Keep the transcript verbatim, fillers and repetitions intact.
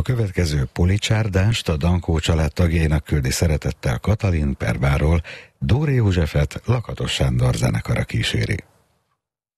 következő policsárdást a Dankó család tagjainak küldi szeretettel Katalin Perbáról, Dóri Józsefet Lakatos Sándor zenekara kíséri.